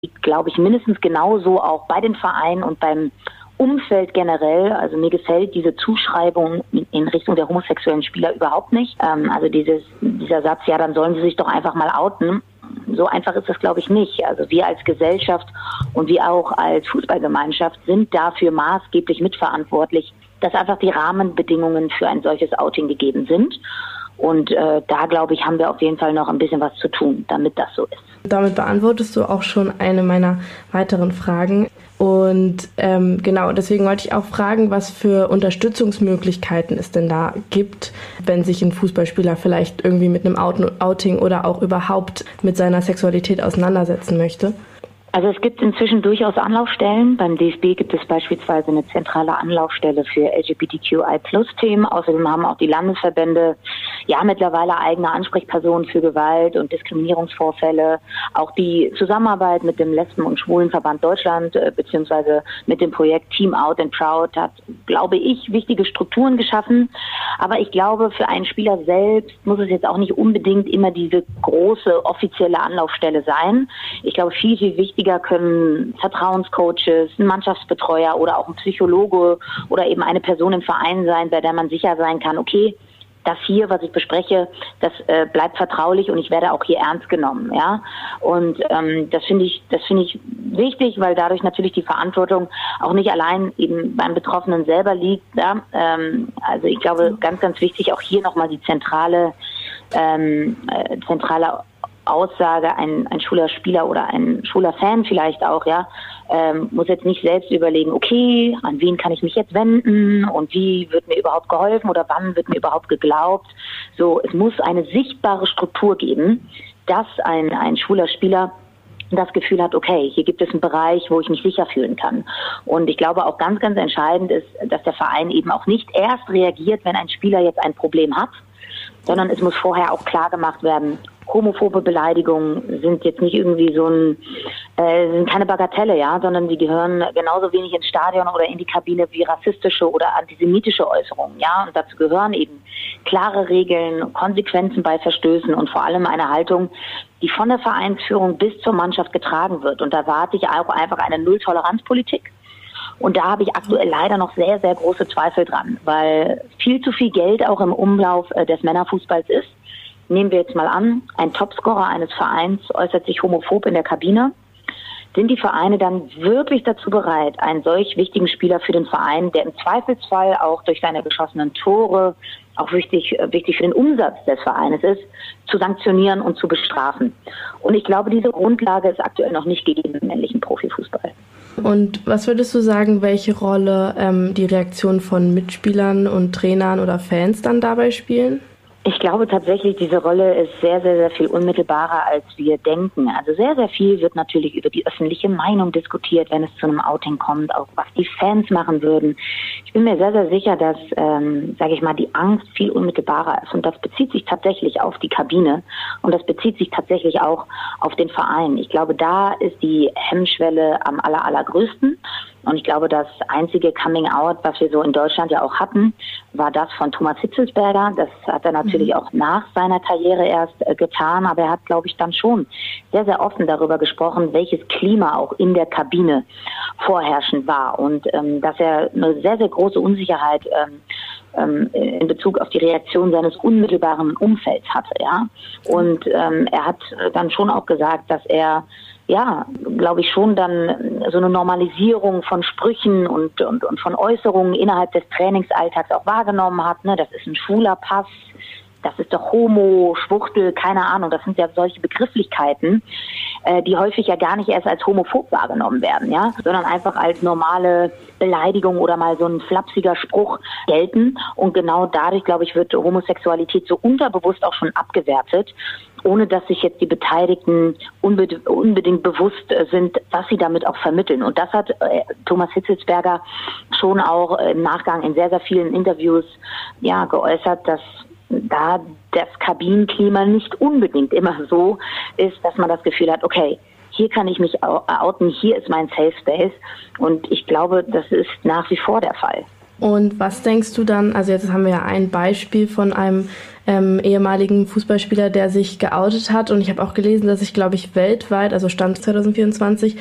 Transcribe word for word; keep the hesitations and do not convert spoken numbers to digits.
glaube ich, mindestens genauso auch bei den Vereinen und beim Umfeld generell. Also mir gefällt diese Zuschreibung in Richtung der homosexuellen Spieler überhaupt nicht. Ähm, also dieses, dieser Satz, ja, dann sollen sie sich doch einfach mal outen. So einfach ist das, glaube ich, nicht. Also wir als Gesellschaft und wir auch als Fußballgemeinschaft sind dafür maßgeblich mitverantwortlich, dass einfach die Rahmenbedingungen für ein solches Outing gegeben sind. Und äh, da, glaube ich, haben wir auf jeden Fall noch ein bisschen was zu tun, damit das so ist. Damit beantwortest du auch schon eine meiner weiteren Fragen. Und ähm, genau, deswegen wollte ich auch fragen, was für Unterstützungsmöglichkeiten es denn da gibt, wenn sich ein Fußballspieler vielleicht irgendwie mit einem Outing oder auch überhaupt mit seiner Sexualität auseinandersetzen möchte. Also es gibt inzwischen durchaus Anlaufstellen. Beim D F B gibt es beispielsweise eine zentrale Anlaufstelle für L G B T Q I Plus Themen. Außerdem haben auch die Landesverbände ja mittlerweile eigene Ansprechpersonen für Gewalt und Diskriminierungsvorfälle. Auch die Zusammenarbeit mit dem Lesben- und Schwulenverband Deutschland äh, beziehungsweise mit dem Projekt Team Out and Proud hat, glaube ich, wichtige Strukturen geschaffen. Aber ich glaube, für einen Spieler selbst muss es jetzt auch nicht unbedingt immer diese große offizielle Anlaufstelle sein. Ich glaube, viel, viel wichtiger können Vertrauenscoaches, ein Mannschaftsbetreuer oder auch ein Psychologe oder eben eine Person im Verein sein, bei der man sicher sein kann, okay, das hier, was ich bespreche, das äh, bleibt vertraulich und ich werde auch hier ernst genommen, ja. Und ähm, das finde ich, das finde ich wichtig, weil dadurch natürlich die Verantwortung auch nicht allein eben beim Betroffenen selber liegt. Ja? Ähm, also ich glaube, ganz, ganz wichtig auch hier nochmal die zentrale, ähm, äh, zentrale Aussage, ein, ein schwuler Spieler oder ein schwuler Fan vielleicht auch, ja, ähm, muss jetzt nicht selbst überlegen, okay, an wen kann ich mich jetzt wenden und wie wird mir überhaupt geholfen oder wann wird mir überhaupt geglaubt. So, es muss eine sichtbare Struktur geben, dass ein, ein schwuler Spieler das Gefühl hat, okay, hier gibt es einen Bereich, wo ich mich sicher fühlen kann. Und ich glaube auch ganz, ganz entscheidend ist, dass der Verein eben auch nicht erst reagiert, wenn ein Spieler jetzt ein Problem hat, sondern es muss vorher auch klar gemacht werden, homophobe Beleidigungen sind jetzt nicht irgendwie so ein, äh, sind keine Bagatelle, ja, sondern die gehören genauso wenig ins Stadion oder in die Kabine wie rassistische oder antisemitische Äußerungen, ja, und dazu gehören eben klare Regeln, Konsequenzen bei Verstößen und vor allem eine Haltung, die von der Vereinsführung bis zur Mannschaft getragen wird. Und da warte ich auch einfach eine Null-Toleranz-Politik. Und da habe ich aktuell leider noch sehr, sehr große Zweifel dran, weil viel zu viel Geld auch im Umlauf äh, des Männerfußballs ist. Nehmen wir jetzt mal an, ein Topscorer eines Vereins äußert sich homophob in der Kabine. Sind die Vereine dann wirklich dazu bereit, einen solch wichtigen Spieler für den Verein, der im Zweifelsfall auch durch seine geschossenen Tore auch wichtig, wichtig für den Umsatz des Vereines ist, zu sanktionieren und zu bestrafen? Und ich glaube, diese Grundlage ist aktuell noch nicht gegeben im männlichen Profifußball. Und was würdest du sagen, welche Rolle ähm, die Reaktion von Mitspielern und Trainern oder Fans dann dabei spielen? Ich glaube tatsächlich, diese Rolle ist sehr, sehr, sehr viel unmittelbarer, als wir denken. Also sehr, sehr viel wird natürlich über die öffentliche Meinung diskutiert, wenn es zu einem Outing kommt, auch was die Fans machen würden. Ich bin mir sehr, sehr sicher, dass, ähm, sage ich mal, die Angst viel unmittelbarer ist. Und das bezieht sich tatsächlich auf die Kabine und das bezieht sich tatsächlich auch auf den Verein. Ich glaube, da ist die Hemmschwelle am aller, allergrößten. Und ich glaube, das einzige Coming-out, was wir so in Deutschland ja auch hatten, war das von Thomas Hitzelsberger. Das hat er natürlich mhm. auch nach seiner Karriere erst äh, getan, aber er hat, glaube ich, dann schon sehr, sehr offen darüber gesprochen, welches Klima auch in der Kabine vorherrschend war und ähm, dass er eine sehr, sehr große Unsicherheit ähm, ähm, in Bezug auf die Reaktion seines unmittelbaren Umfelds hatte, ja. Und ähm, er hat dann schon auch gesagt, dass er ja, glaube ich schon dann so eine Normalisierung von Sprüchen und, und, und von Äußerungen innerhalb des Trainingsalltags auch wahrgenommen hat. Ne? Das ist ein schwuler Pass, das ist doch Homo, Schwuchtel, keine Ahnung. Das sind ja solche Begrifflichkeiten, äh, die häufig ja gar nicht erst als homophob wahrgenommen werden, ja, sondern einfach als normale Beleidigung oder mal so ein flapsiger Spruch gelten. Und genau dadurch, glaube ich, wird Homosexualität so unterbewusst auch schon abgewertet, ohne dass sich jetzt die Beteiligten unbe- unbedingt bewusst sind, was sie damit auch vermitteln. Und das hat äh, Thomas Hitzelsberger schon auch im Nachgang in sehr, sehr vielen Interviews ja geäußert, dass da das Kabinenklima nicht unbedingt immer so ist, dass man das Gefühl hat, okay, hier kann ich mich outen, hier ist mein Safe Space. Und ich glaube, das ist nach wie vor der Fall. Und was denkst du dann, also jetzt haben wir ja ein Beispiel von einem ähm, ehemaligen Fußballspieler, der sich geoutet hat und ich habe auch gelesen, dass sich, glaube ich, weltweit, also Stand zwanzig vierundzwanzig,